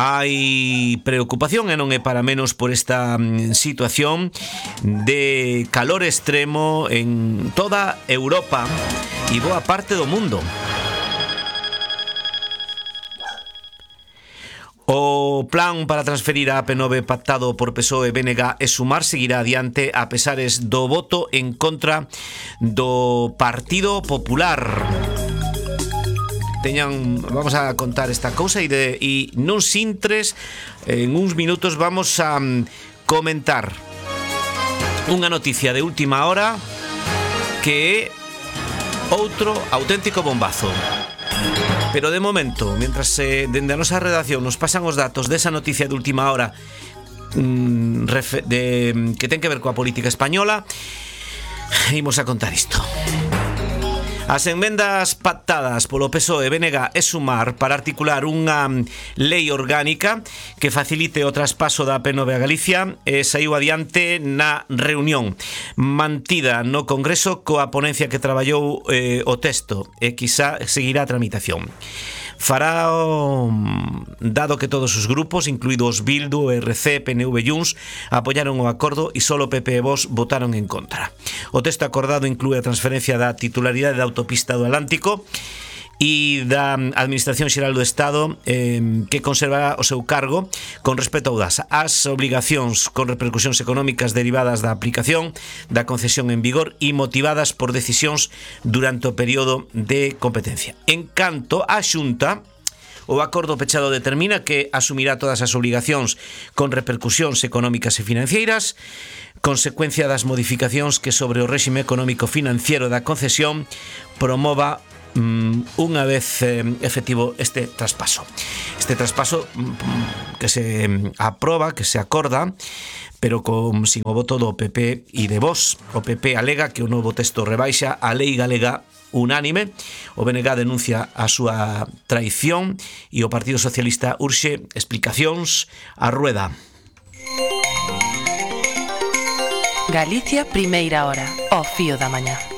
Hai preocupación e non é para menos por esta situación de calor extremo en toda Europa e boa parte do mundo. O plan para transferir a AP9 pactado por PSOE, BNG e Sumar seguirá adiante a pesares do voto en contra do Partido Popular. Vamos a contar esta cousa e nuns intres, en uns minutos vamos a comentar unha noticia de última hora que é outro auténtico bombazo. Pero de momento, mientras dende a nosa redacción nos pasan os datos desa noticia de última hora que ten que ver coa política española, imos a contar isto. As enmendas pactadas polo PSOE, BNG e Sumar para articular unha lei orgánica que facilite o traspaso da AP9 a Galicia saiu adiante na reunión mantida no Congreso coa ponencia que traballou o texto e quizá seguirá a tramitación. Fará dado que todos os grupos, incluídos Bildu, RC, PNV e Junts, apoyaron o acordo e solo PP e Vox votaron en contra. O texto acordado inclúe a transferencia da titularidade da autopista do Atlántico e da Administración Xeral do Estado que conservará o seu cargo con respecto ao DAS, as obligacións con repercusións económicas derivadas da aplicación da concesión en vigor e motivadas por decisións durante o período de competencia. En canto á Xunta, o acordo pechado determina que asumirá todas as obligacións con repercusións económicas e financeiras, consecuencia das modificacións que sobre o réxime económico financiero da concesión promova unha vez efectivo este traspaso. Este traspaso que se aproba, que se acorda, pero sin o voto do PP e de Vox. O PP alega que o novo texto rebaixa a lei galega unánime. O BNG denuncia a súa traición e o Partido Socialista urxe explicacións a Rueda. Galicia, primeira hora, ao fío da mañá.